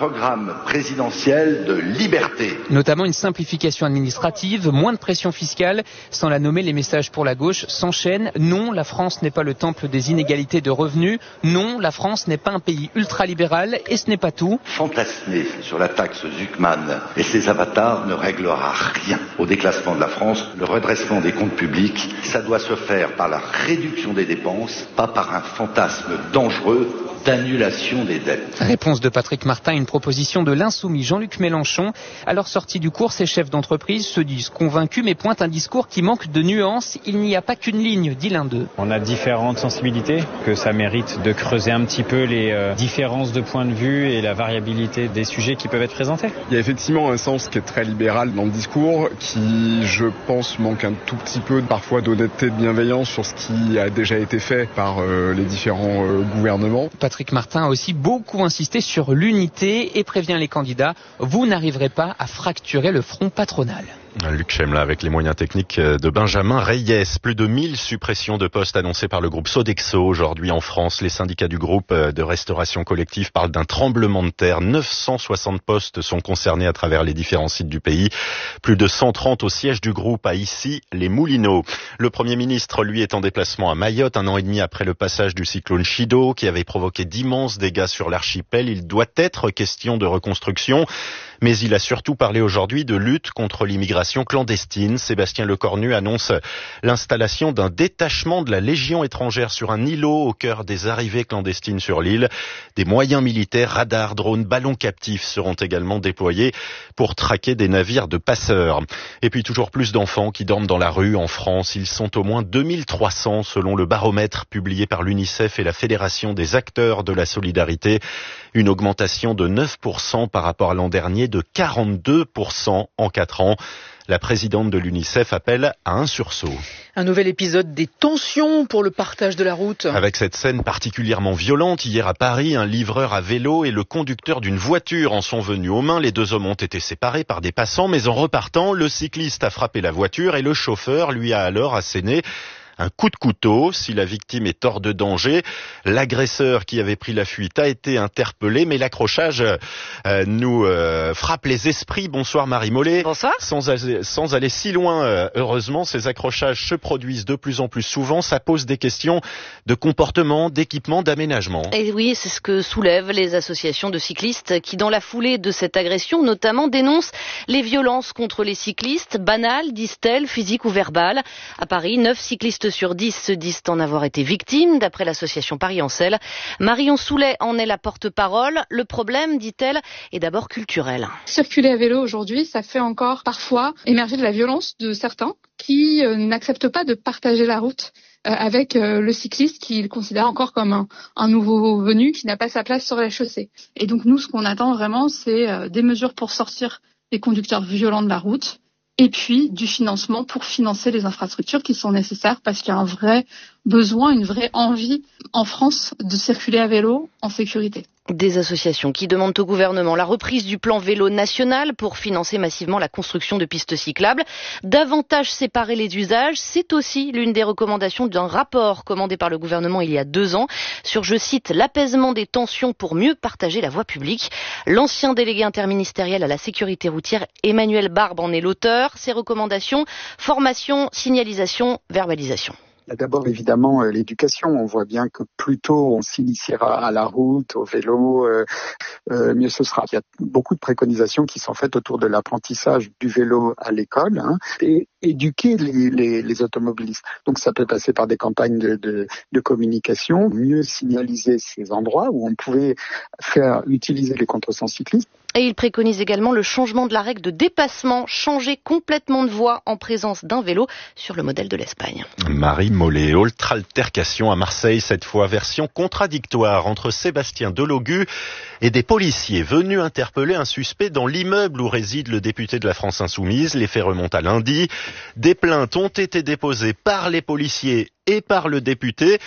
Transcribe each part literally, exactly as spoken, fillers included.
programme présidentiel de liberté. Notamment une simplification administrative, moins de pression fiscale. Sans la nommer, les messages pour la gauche s'enchaînent. Non, la France n'est pas le temple des inégalités de revenus. Non, la France n'est pas un pays ultralibéral. Et ce n'est pas tout. Fantasmer sur la taxe Zuckman et ses avatars ne réglera rien au déclassement de la France. Le redressement des comptes publics, ça doit se faire par la réduction des dépenses, pas par un fantasme dangereux d'annulation des dettes. Réponse de Patrick Martin, une proposition de l'insoumis Jean-Luc Mélenchon. À leur sortie du cours, ces chefs d'entreprise se disent convaincus mais pointent un discours qui manque de nuances. Il n'y a pas qu'une ligne, dit l'un d'eux. On a différentes sensibilités, que ça mérite de creuser un petit peu les euh, différences de point de vue et la variabilité des sujets qui peuvent être présentés. Il y a effectivement un sens qui est très libéral dans le discours, qui, je pense, manque un tout petit peu parfois d'honnêteté, de bienveillance sur ce qui a déjà été fait par euh, les différents euh, gouvernements. Patrick Martin a aussi beaucoup insisté sur l'unité et prévient les candidats, vous n'arriverez pas à fracturer le front patronal. Luc Chemla avec les moyens techniques de Benjamin Reyes. Plus de mille suppressions de postes annoncées par le groupe Sodexo aujourd'hui en France. Les syndicats du groupe de restauration collective parlent d'un tremblement de terre. neuf cent soixante postes sont concernés à travers les différents sites du pays. Plus de cent trente au siège du groupe à Issy-les-Moulineaux. Le Premier ministre, lui, est en déplacement à Mayotte un an et demi après le passage du cyclone Chido qui avait provoqué d'immenses dégâts sur l'archipel. Il doit être question de reconstruction. Mais il a surtout parlé aujourd'hui de lutte contre l'immigration clandestine. Sébastien Lecornu annonce l'installation d'un détachement de la Légion étrangère sur un îlot au cœur des arrivées clandestines sur l'île. Des moyens militaires, radars, drones, ballons captifs seront également déployés pour traquer des navires de passeurs. Et puis toujours plus d'enfants qui dorment dans la rue en France. Ils sont au moins deux mille trois cents selon le baromètre publié par l'UNICEF et la Fédération des acteurs de la solidarité. Une augmentation de neuf pour cent par rapport à l'an dernier, de quarante-deux pour cent en quatre ans. La présidente de l'UNICEF appelle à un sursaut. Un nouvel épisode des tensions pour le partage de la route. Avec cette scène particulièrement violente, hier à Paris, un livreur à vélo et le conducteur d'une voiture en sont venus aux mains. Les deux hommes ont été séparés par des passants, mais en repartant, le cycliste a frappé la voiture et le chauffeur lui a alors asséné un coup de couteau. Si la victime est hors de danger, l'agresseur qui avait pris la fuite a été interpellé, mais l'accrochage euh, nous euh, frappe les esprits. Bonsoir Marie Mollet. Bonsoir. Sans, sans aller si loin, euh, heureusement, ces accrochages se produisent de plus en plus souvent. Ça pose des questions de comportement, d'équipement, d'aménagement. Et oui, c'est ce que soulèvent les associations de cyclistes qui, dans la foulée de cette agression, notamment dénoncent les violences contre les cyclistes, banales, disent-elles, physiques ou verbales. À Paris, neuf cyclistes sur dix se disent en avoir été victimes, d'après l'association Paris en Selle. Marion Soulet en est la porte-parole. Le problème, dit-elle, est d'abord culturel. Circuler à vélo aujourd'hui, ça fait encore parfois émerger de la violence de certains qui euh, n'acceptent pas de partager la route euh, avec euh, le cycliste qu'ils considèrent encore comme un, un nouveau venu qui n'a pas sa place sur la chaussée. Et donc nous, ce qu'on attend vraiment, c'est euh, des mesures pour sortir les conducteurs violents de la route, et puis du financement pour financer les infrastructures qui sont nécessaires parce qu'il y a un vrai besoin, une vraie envie en France de circuler à vélo en sécurité. Des associations qui demandent au gouvernement la reprise du plan vélo national pour financer massivement la construction de pistes cyclables. Davantage séparer les usages, c'est aussi l'une des recommandations d'un rapport commandé par le gouvernement il y a deux ans sur, je cite, l'apaisement des tensions pour mieux partager la voie publique. L'ancien délégué interministériel à la sécurité routière, Emmanuel Barbe, en est l'auteur. Ces recommandations, formation, signalisation, verbalisation. D'abord, évidemment, l'éducation. On voit bien que plus tôt on s'initiera à la route, au vélo, euh, euh, mieux ce sera. Il y a beaucoup de préconisations qui sont faites autour de l'apprentissage du vélo à l'école, hein, et éduquer les, les, les automobilistes. Donc ça peut passer par des campagnes de, de, de communication, mieux signaliser ces endroits où on pouvait faire utiliser les contresens cyclistes. Et il préconise également le changement de la règle de dépassement, changer complètement de voie en présence d'un vélo sur le modèle de l'Espagne. Marie Mollet, autre altercation à Marseille, cette fois version contradictoire entre Sébastien Delogu et des policiers venus interpeller un suspect dans l'immeuble où réside le député de la France Insoumise. Les faits remontent à lundi. Des plaintes ont été déposées par les policiers et par le député.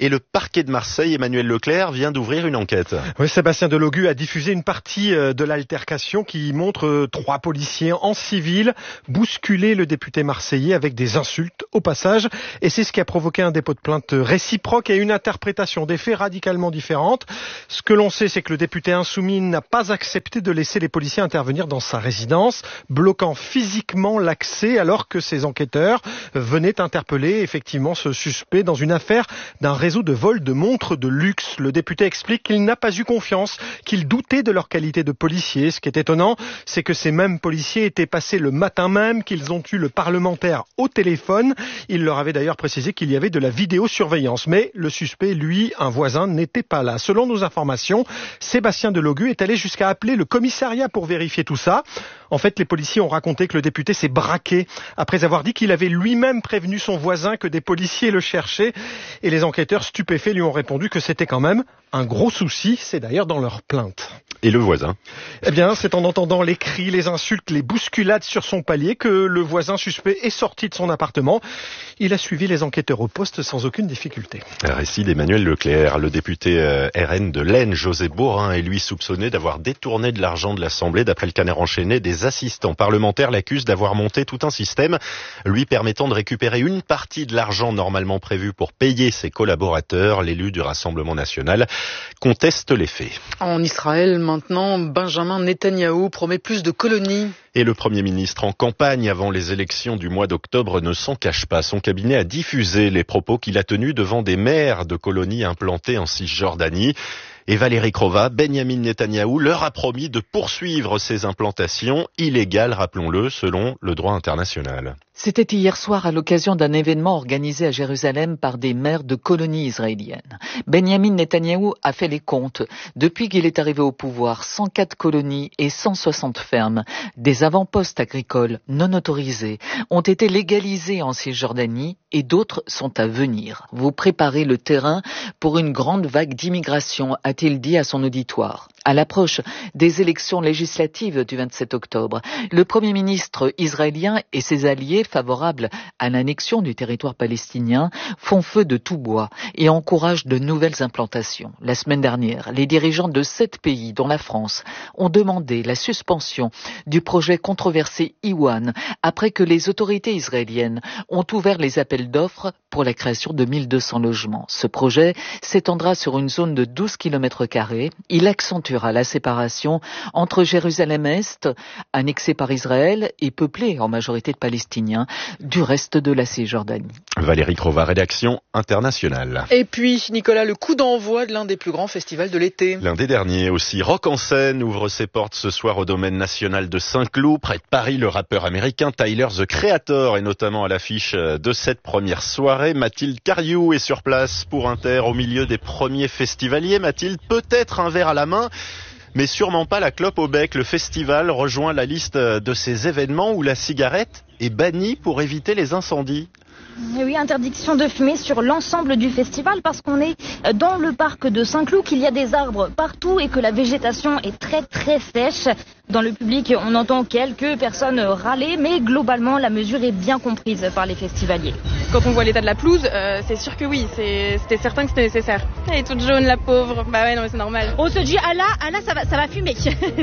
Et le parquet de Marseille, Emmanuel Leclerc, vient d'ouvrir une enquête. Oui, Sébastien Delogu a diffusé une partie de l'altercation qui montre trois policiers en civil bousculer le député marseillais avec des insultes au passage. Et c'est ce qui a provoqué un dépôt de plainte réciproque et une interprétation des faits radicalement différente. Ce que l'on sait, c'est que le député insoumis n'a pas accepté de laisser les policiers intervenir dans sa résidence, bloquant physiquement l'accès alors que ces enquêteurs venaient interpeller effectivement ce suspect dans une affaire d'un réseau de vol de montres de luxe. Le député explique qu'il n'a pas eu confiance, qu'il doutait de leur qualité de policiers. Ce qui est étonnant, c'est que ces mêmes policiers étaient passés le matin même, qu'ils ont eu le parlementaire au téléphone. Il leur avait d'ailleurs précisé qu'il y avait de la vidéosurveillance. Mais le suspect, lui, un voisin, n'était pas là. Selon nos informations, Sébastien Delogu est allé jusqu'à appeler le commissariat pour vérifier tout ça. En fait, les policiers ont raconté que le député s'est braqué après avoir dit qu'il avait lui-même prévenu son voisin que des policiers le cherchaient. Et les enquêteurs stupéfaits lui ont répondu que c'était quand même un gros souci. C'est d'ailleurs dans leur plainte. Et le voisin ? Eh bien, c'est en entendant les cris, les insultes, les bousculades sur son palier que le voisin suspect est sorti de son appartement. Il a suivi les enquêteurs au poste sans aucune difficulté. Récit d'Emmanuel Leclerc. Le député R N de l'Aisne, José Borin, est lui soupçonné d'avoir détourné de l'argent de l'Assemblée. D'après le Canard enchaîné, des assistants parlementaires l'accusent d'avoir monté tout un système lui permettant de récupérer une partie de l'argent normalement prévu pour payer ses collaborateurs. L'élu du Rassemblement national conteste les faits. En Israël, maintenant, Benjamin Netanyahou promet plus de colonies. Et le Premier ministre en campagne avant les élections du mois d'octobre ne s'en cache pas. Son cabinet a diffusé les propos qu'il a tenus devant des maires de colonies implantées en Cisjordanie. Et Valérie Crova, Benyamin Netanyahou leur a promis de poursuivre ces implantations illégales, rappelons-le, selon le droit international. C'était hier soir à l'occasion d'un événement organisé à Jérusalem par des maires de colonies israéliennes. Benyamin Netanyahou a fait les comptes. Depuis qu'il est arrivé au pouvoir, cent quatre colonies et cent soixante fermes, des avant-postes agricoles non autorisés, ont été légalisés en Cisjordanie et d'autres sont à venir. Vous préparez le terrain pour une grande vague d'immigration, a-t-il dit à son auditoire. À l'approche des élections législatives du vingt-sept octobre, le Premier ministre israélien et ses alliés favorables à l'annexion du territoire palestinien font feu de tout bois et encouragent de nouvelles implantations. La semaine dernière, les dirigeants de sept pays, dont la France, ont demandé la suspension du projet controversé Iwan après que les autorités israéliennes ont ouvert les appels d'offres pour la création de mille deux cents logements. Ce projet s'étendra sur une zone de douze kilomètres carrés. Il accentuera la séparation entre Jérusalem-Est, annexée par Israël et peuplée en majorité de Palestiniens, du reste de la Cisjordanie. Valérie Crova, rédaction internationale. Et puis, Nicolas, le coup d'envoi de l'un des plus grands festivals de l'été. L'un des derniers aussi. Rock en scène ouvre ses portes ce soir au domaine national de Saint-Cloud. Près de Paris, le rappeur américain Tyler, The Creator, est notamment à l'affiche de cette première soirée. Mathilde Cariou est sur place pour Inter au milieu des premiers festivaliers. Mathilde, peut-être un verre à la main, mais sûrement pas la clope au bec. Le festival rejoint la liste de ces événements où la cigarette est bannie pour éviter les incendies. Et oui, interdiction de fumer sur l'ensemble du festival parce qu'on est dans le parc de Saint-Cloud, qu'il y a des arbres partout et que la végétation est très très sèche. Dans le public, on entend quelques personnes râler, mais globalement, la mesure est bien comprise par les festivaliers. Quand on voit l'état de la pelouse, euh, c'est sûr que oui, c'est, c'était certain que c'était nécessaire. Elle est toute jaune, la pauvre. Bah ouais, non mais c'est normal. On se dit, ah là, ah là ça va, ça va fumer.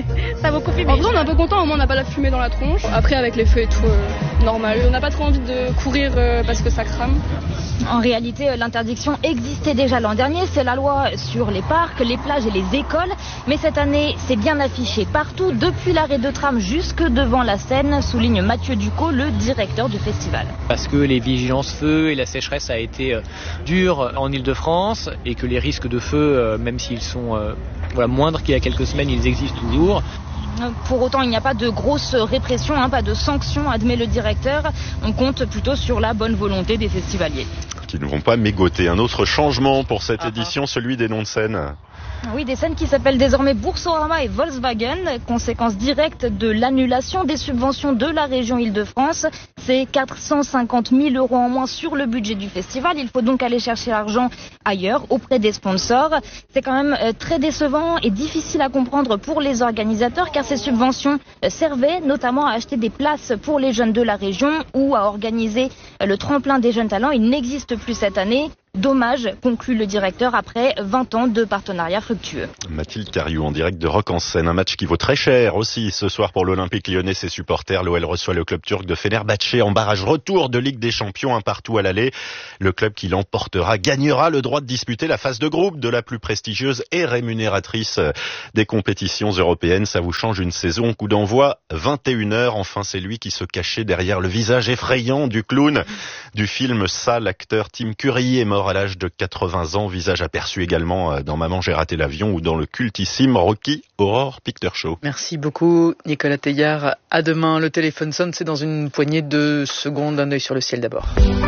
Ça va beaucoup fumer. En vrai, on est un peu content, au moins on n'a pas la fumée dans la tronche. Après, avec les feux et tout, euh, normal. On n'a pas trop envie de courir euh, parce que ça crame. En réalité, l'interdiction existait déjà l'an dernier. C'est la loi sur les parcs, les plages et les écoles. Mais cette année, c'est bien affiché partout, depuis l'arrêt de tram jusque devant la Seine, souligne Mathieu Ducot, le directeur du festival. Parce que les vigilances feu et la sécheresse a été euh, dure en Ile-de-France et que les risques de feu, euh, même s'ils sont euh, voilà, moindres qu'il y a quelques semaines, ils existent toujours. Pour autant, il n'y a pas de grosse répression, hein, pas de sanctions, admet le directeur. On compte plutôt sur la bonne volonté des festivaliers. Qui ne vont pas mégoter. Un autre changement pour cette ah édition, ah. celui des noms de scène. Oui, des scènes qui s'appellent désormais Boursorama et Volkswagen, conséquence directe de l'annulation des subventions de la région Île-de-France. C'est quatre cent cinquante mille euros en moins sur le budget du festival. Il faut donc aller chercher l'argent ailleurs, auprès des sponsors. C'est quand même très décevant et difficile à comprendre pour les organisateurs, car ces subventions servaient notamment à acheter des places pour les jeunes de la région ou à organiser le tremplin des jeunes talents. Il n'existe plus cette année. Dommage, conclut le directeur après vingt ans de partenariat fructueux. Mathilde Cariou en direct de Rock en Seine. Un match qui vaut très cher aussi ce soir pour l'Olympique Lyonnais et ses supporters. L'O L reçoit le club turc de Fenerbahçe en barrage retour de Ligue des Champions, un partout à l'aller. Le club qui l'emportera gagnera le droit de disputer la phase de groupe de la plus prestigieuse et rémunératrice des compétitions européennes. Ça vous change une saison. Coup d'envoi, vingt et une heures. Enfin, c'est lui qui se cachait derrière le visage effrayant du clown du film Ça. L'acteur Tim Curry est mort à l'âge de quatre-vingts ans. Visage aperçu également dans Maman, j'ai raté l'avion ou dans le cultissime Rocky Horror Picture Show. Merci beaucoup, Nicolas Teillard. À demain. Le téléphone sonne, c'est dans une poignée de secondes. Un œil sur le ciel d'abord.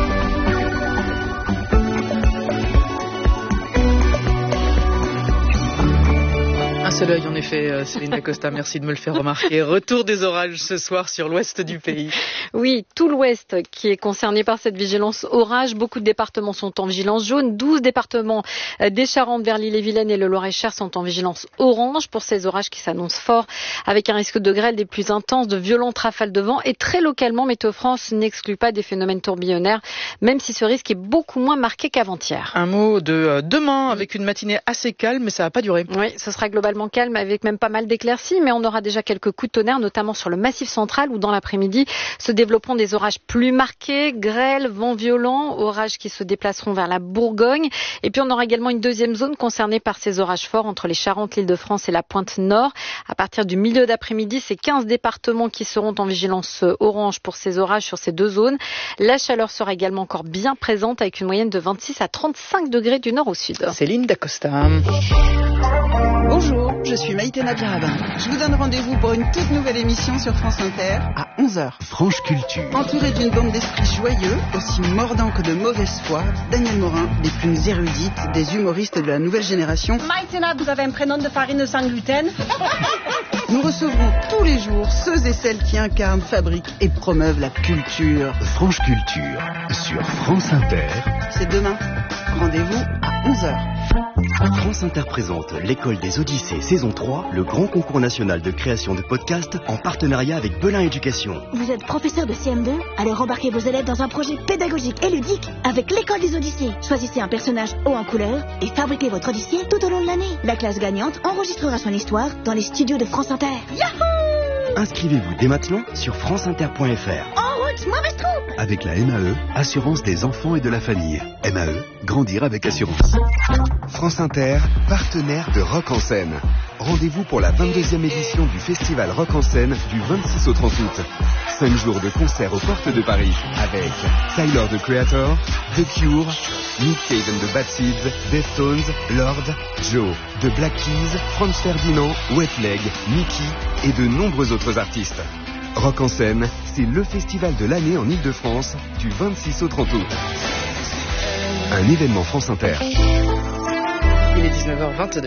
Un seul œil, en effet, Céline Dacosta, merci de me le faire remarquer. Retour des orages ce soir sur l'ouest du pays. Oui, tout l'ouest qui est concerné par cette vigilance orage. Beaucoup de départements sont en vigilance jaune. douze départements des Charentes vers l'Ille-et-Vilaine et le Loir-et-Cher sont en vigilance orange pour ces orages qui s'annoncent forts, avec un risque de grêle des plus intenses, de violentes rafales de vent. Et très localement, Météo France n'exclut pas des phénomènes tourbillonnaires, même si ce risque est beaucoup moins marqué qu'avant-hier. Un mot de demain, avec une matinée assez calme, mais ça va pas durer. Oui, ce sera globalement calme avec même pas mal d'éclaircies, mais on aura déjà quelques coups de tonnerre, notamment sur le Massif central où dans l'après-midi se développeront des orages plus marqués, grêle, vent violent, orages qui se déplaceront vers la Bourgogne. Et puis on aura également une deuxième zone concernée par ces orages forts entre les Charentes, l'Île-de-France et la Pointe Nord. À partir du milieu d'après-midi, c'est quinze départements qui seront en vigilance orange pour ces orages sur ces deux zones. La chaleur sera également encore bien présente avec une moyenne de vingt-six à trente-cinq degrés du nord au sud. Céline Dacosta. Bonjour, je suis Maïté Nabiarabin. Je vous donne rendez-vous pour une toute nouvelle émission sur France Inter à onze heures. Franche Culture. Entouré d'une bande d'esprits joyeux, aussi mordants que de mauvaise foi, Daniel Morin, des plus érudites, des humoristes de la nouvelle génération. Maïtena, vous avez un prénom de farine sans gluten. Nous recevrons tous les jours ceux et celles qui incarnent, fabriquent et promeuvent la culture. Franche Culture sur France Inter. C'est demain. Rendez-vous à onze heures. France Inter présente l'École des Odyssées saison trois, le grand concours national de création de podcasts en partenariat avec Belin Éducation. Vous êtes professeur de C M deux? Alors embarquez vos élèves dans un projet pédagogique et ludique avec l'École des Odyssées. Choisissez un personnage haut en couleur et fabriquez votre Odyssée tout au long de l'année. La classe gagnante enregistrera son histoire dans les studios de France Inter. Yahoo! Inscrivez-vous dès maintenant sur franceinter point f r. En route, mauvaise troupe! Avec la M A E, Assurance des enfants et de la famille. M A E, grandir avec assurance. France Inter, partenaire de Rock en Seine. Rendez-vous pour la vingt-deuxième édition du festival Rock en Seine du vingt-six au trente août. Cinq jours de concerts aux portes de Paris avec Tyler the Creator, The Cure, Nick Cave and the Bad Seeds, Deftones, Lord, Joe, The Black Keys, Franz Ferdinand, Wet Leg, Mickey et de nombreux autres artistes. Rock en Seine, c'est le festival de l'année en Ile-de-France du vingt-six au trente août. Un événement France Inter. Il est dix-neuf heures vingt-deux.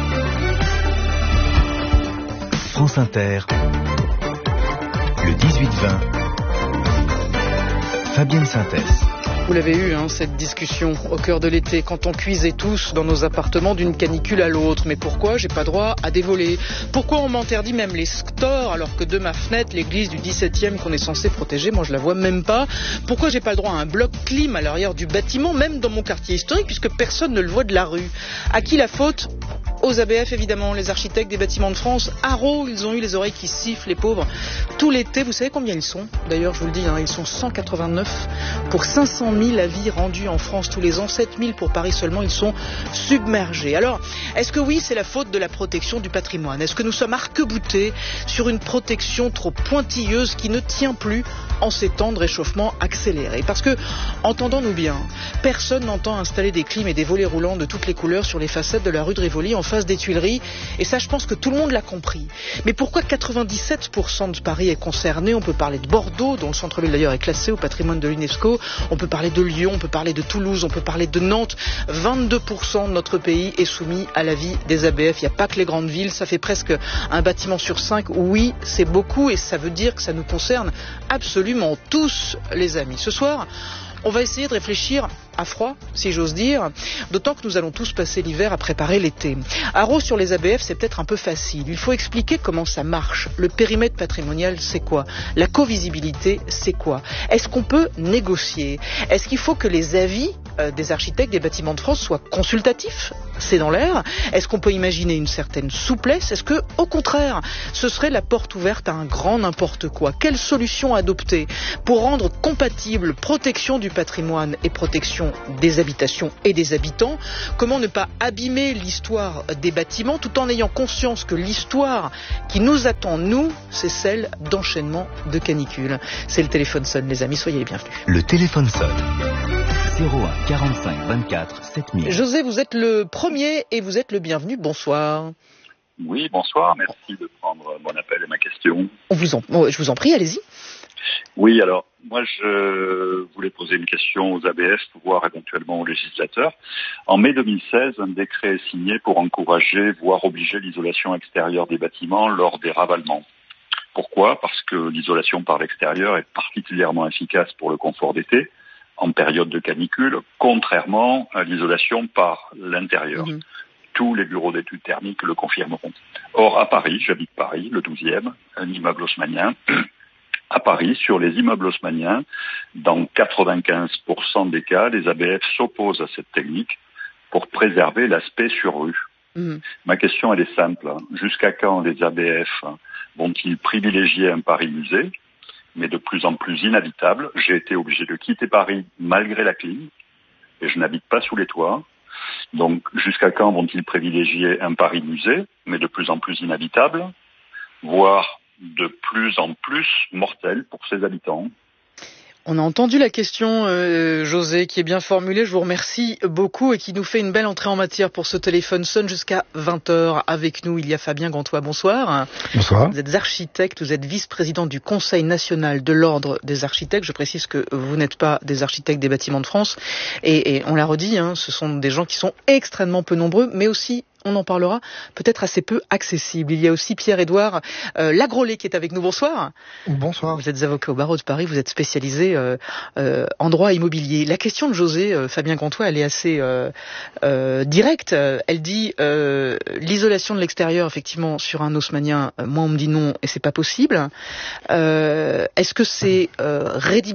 France Inter, le dix-huit vingt, Fabienne Synthèse. Vous l'avez eu, hein, cette discussion au cœur de l'été, quand on cuisait tous dans nos appartements d'une canicule à l'autre. Mais pourquoi j'ai pas droit à des volets? Pourquoi on m'interdit même les stores alors que de ma fenêtre, l'église du dix-septième qu'on est censé protéger, moi je la vois même pas? Pourquoi j'ai pas le droit à un bloc clim à l'arrière du bâtiment, même dans mon quartier historique, puisque personne ne le voit de la rue? À qui la faute? Aux A B F évidemment, les architectes des bâtiments de France. Haro, ils ont eu les oreilles qui sifflent, les pauvres. Tout l'été, vous savez combien ils sont? D'ailleurs, je vous le dis, hein, ils sont cent quatre-vingt-neuf pour cinq cent mille avis rendus en France tous les ans, sept mille pour Paris seulement, ils sont submergés. Alors, est-ce que oui, c'est la faute de la protection du patrimoine? Est-ce que nous sommes arc-boutés sur une protection trop pointilleuse qui ne tient plus en ces temps de réchauffement accéléré? Parce que, entendons-nous bien, personne n'entend installer des clims et des volets roulants de toutes les couleurs sur les façades de la rue de Rivoli en face des Tuileries, et ça je pense que tout le monde l'a compris. Mais pourquoi quatre-vingt-dix-sept pour cent de Paris est concerné? On peut parler de Bordeaux, dont le centre-ville d'ailleurs est classé au patrimoine de l'UNESCO, on peut parler de Lyon, on peut parler de Toulouse, on peut parler de Nantes. Vingt-deux pour cent de notre pays est soumis à l'avis des A B F. Il n'y a pas que les grandes villes, ça fait presque un bâtiment sur cinq. Oui, c'est beaucoup, et ça veut dire que ça nous concerne absolument tous, les amis. Ce soir, on va essayer de réfléchir à froid, si j'ose dire, d'autant que nous allons tous passer l'hiver à préparer l'été. Haro, sur les A B F, c'est peut-être un peu facile. Il faut expliquer comment ça marche. Le périmètre patrimonial, c'est quoi? La covisibilité, c'est quoi? Est-ce qu'on peut négocier? Est-ce qu'il faut que les avis euh, des architectes des bâtiments de France soient consultatifs? C'est dans l'air. Est-ce qu'on peut imaginer une certaine souplesse? Est-ce que, au contraire, ce serait la porte ouverte à un grand n'importe quoi? Quelle solution adopter pour rendre compatible protection du patrimoine et protection des habitations et des habitants? Comment ne pas abîmer l'histoire des bâtiments tout en ayant conscience que l'histoire qui nous attend, nous, c'est celle d'enchaînement de canicules? C'est le téléphone sonne, les amis, soyez les bienvenus. Le téléphone sonne. zéro un quarante-cinq vingt-quatre sept mille. José, vous êtes le premier et vous êtes le bienvenu. Bonsoir. Oui, bonsoir. Merci de prendre mon appel et ma question. On vous en, je vous en prie, allez-y. Oui, alors, moi, je voulais poser une question aux A B F, voire éventuellement aux législateurs. En mai deux mille seize, un décret est signé pour encourager, voire obliger l'isolation extérieure des bâtiments lors des ravalements. Pourquoi? Parce que l'isolation par l'extérieur est particulièrement efficace pour le confort d'été, en période de canicule, contrairement à l'isolation par l'intérieur. Mmh. Tous les bureaux d'études thermiques le confirmeront. Or, à Paris, j'habite Paris, le douzième, un immeuble haussmannien. À Paris, sur les immeubles haussmanniens, dans quatre-vingt-quinze pour cent des cas, les A B F s'opposent à cette technique pour préserver l'aspect sur rue. Mmh. Ma question, elle est simple. Jusqu'à quand les A B F vont-ils privilégier un Paris-musée, mais de plus en plus inhabitable? J'ai été obligé de quitter Paris malgré la clim, et je n'habite pas sous les toits. Donc, jusqu'à quand vont-ils privilégier un Paris-musée, mais de plus en plus inhabitable, voire de plus en plus mortel pour ses habitants? On a entendu la question, euh, José, qui est bien formulée. Je vous remercie beaucoup et qui nous fait une belle entrée en matière pour ce téléphone sonne jusqu'à vingt heures. Avec nous, il y a Fabien Gantois. Bonsoir. Bonsoir. Vous êtes architecte, vous êtes vice-président du Conseil national de l'Ordre des architectes. Je précise que vous n'êtes pas des architectes des bâtiments de France. Et, et on l'a redit, hein, ce sont des gens qui sont extrêmement peu nombreux, mais aussi, on en parlera, peut-être assez peu accessible. Il y a aussi Pierre-Édouard euh, Lagrolet qui est avec nous. Bonsoir. Bonsoir. Vous êtes avocat au barreau de Paris, vous êtes spécialisé euh, euh, en droit immobilier. La question de José, euh, Fabien Gantois, elle est assez euh, euh, directe. Elle dit euh, l'isolation de l'extérieur, effectivement, sur un haussmannien, euh, moi on me dit non et c'est pas possible. Euh, est-ce que c'est euh, rédhibitoire ?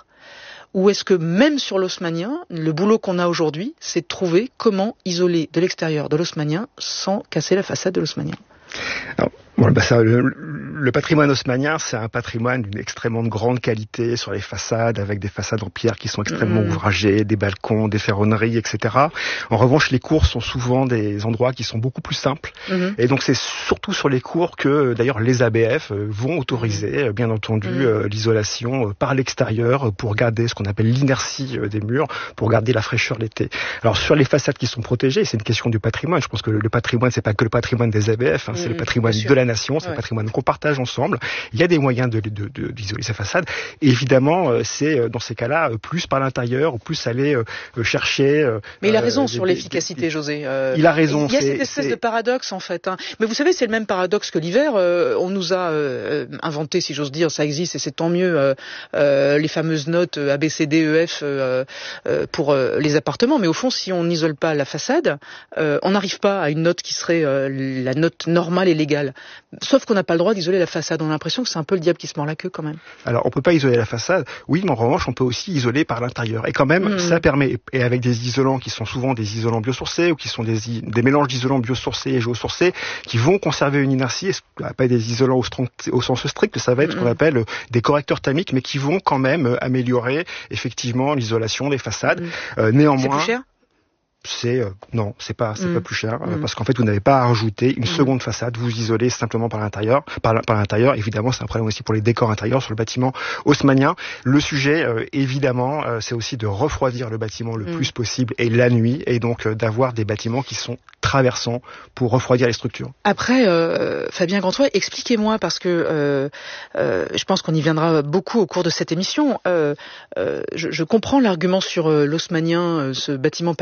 Ou est-ce que même sur l'haussmannien, le boulot qu'on a aujourd'hui, c'est de trouver comment isoler de l'extérieur de l'haussmannien sans casser la façade de l'haussmannien? Alors, bon, bah ça, le, le patrimoine haussmannien, c'est un patrimoine d'une extrêmement grande qualité sur les façades, avec des façades en pierre qui sont extrêmement mmh. ouvragées, des balcons, des ferronneries, et cetera. En revanche, les cours sont souvent des endroits qui sont beaucoup plus simples. Mmh. Et donc, c'est surtout sur les cours que, d'ailleurs, les A B F vont autoriser, mmh. bien entendu, mmh. euh, l'isolation par l'extérieur pour garder ce qu'on appelle l'inertie des murs, pour garder la fraîcheur l'été. Alors, sur les façades qui sont protégées, c'est une question du patrimoine. Je pense que le, le patrimoine, c'est pas que le patrimoine des A B F, hein, c'est mmh, le patrimoine de la nation, c'est ouais. le patrimoine qu'on partage ensemble. Il y a des moyens de, de, de, d'isoler ces façades. Et évidemment, c'est dans ces cas-là plus par l'intérieur, ou plus aller euh, chercher. Euh, Mais il a raison euh, sur des, l'efficacité, des, José. Euh, il a raison. Il y a cette espèce c'est... de paradoxe en fait. Hein. Mais vous savez, c'est le même paradoxe que l'hiver. Euh, on nous a euh, inventé, si j'ose dire, ça existe et c'est tant mieux. Euh, euh, les fameuses notes A, B, C, D, E, F euh, euh, pour euh, les appartements. Mais au fond, si on n'isole pas la façade, euh, on n'arrive pas à une note qui serait euh, la note normale et légale. Sauf qu'on n'a pas le droit d'isoler la façade. On a l'impression que c'est un peu le diable qui se mord la queue quand même. Alors on peut pas isoler la façade, oui, mais en revanche on peut aussi isoler par l'intérieur. Et quand même, mmh. ça permet, et avec des isolants qui sont souvent des isolants biosourcés ou qui sont des, des mélanges d'isolants biosourcés et géosourcés qui vont conserver une inertie, et ce qu'on appelle des isolants au, strong, au sens strict, ça va être mmh. ce qu'on appelle des correcteurs thermiques, mais qui vont quand même améliorer effectivement l'isolation des façades. Mmh. Euh, néanmoins. C'est plus cher ? C'est euh, non, c'est pas c'est mmh. pas plus cher euh, mmh. parce qu'en fait vous n'avez pas à rajouter une mmh. seconde façade, vous isolez simplement par l'intérieur, par, par l'intérieur. Évidemment, c'est un problème aussi pour les décors intérieurs sur le bâtiment haussmannien. Le sujet, euh, évidemment, euh, c'est aussi de refroidir le bâtiment le mmh. plus possible et la nuit, et donc euh, d'avoir des bâtiments qui sont traversants pour refroidir les structures. Après, euh, Fabien Gantois, expliquez-moi, parce que euh, euh, je pense qu'on y viendra beaucoup au cours de cette émission. Euh, euh, je, je comprends l'argument sur euh, l'haussmannien, euh, ce bâtiment patrimonial.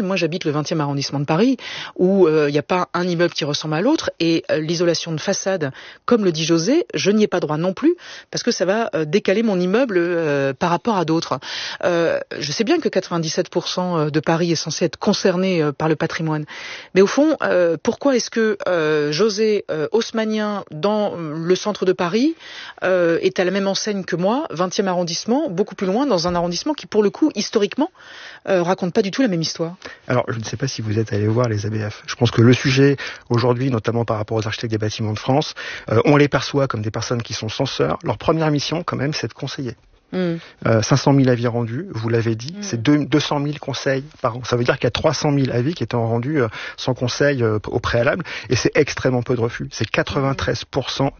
personnel. Moi, j'habite le vingtième arrondissement de Paris, où il euh, n'y a pas un immeuble qui ressemble à l'autre, et euh, l'isolation de façade, comme le dit José, je n'y ai pas droit non plus, parce que ça va euh, décaler mon immeuble euh, par rapport à d'autres. Euh, je sais bien que quatre-vingt-dix-sept pour cent de Paris est censé être concerné euh, par le patrimoine, mais au fond, euh, pourquoi est-ce que euh, José euh, haussmannien dans le centre de Paris euh, est à la même enseigne que moi, vingtième arrondissement, beaucoup plus loin, dans un arrondissement qui, pour le coup, historiquement, euh, raconte pas du tout la même histoire? Alors, je ne sais pas si vous êtes allé voir les A B F. Je pense que le sujet, aujourd'hui, notamment par rapport aux architectes des bâtiments de France, euh, on les perçoit comme des personnes qui sont censeurs. Leur première mission, quand même, c'est de conseiller. Mmh. Euh, cinq cent mille avis rendus, vous l'avez dit, mmh. c'est deux cent mille conseils par an. Ça veut dire qu'il y a trois cent mille avis qui étaient rendus euh, sans conseil euh, au préalable, et c'est extrêmement peu de refus. C'est quatre-vingt-treize pour cent